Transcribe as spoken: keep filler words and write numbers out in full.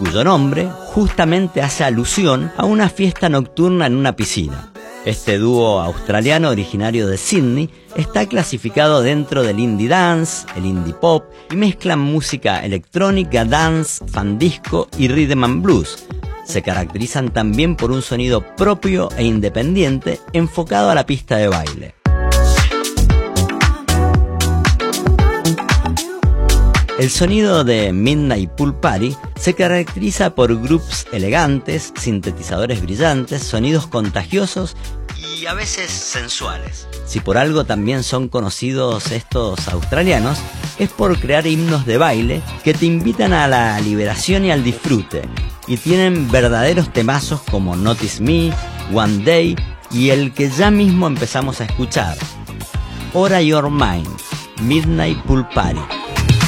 cuyo nombre justamente hace alusión a una fiesta nocturna en una piscina. Este dúo australiano originario de Sydney está clasificado dentro del indie dance, el indie pop, y mezclan música electrónica, dance, fan disco y rhythm and blues. Se caracterizan también por un sonido propio e independiente enfocado a la pista de baile. El sonido de Midnight Pool Party se caracteriza por grooves elegantes, sintetizadores brillantes, sonidos contagiosos y a veces sensuales. Si por algo también son conocidos estos australianos, es por crear himnos de baile que te invitan a la liberación y al disfrute, y tienen verdaderos temazos como Notice Me, One Day y el que ya mismo empezamos a escuchar, Ora Your Mind, Midnight Pool Party.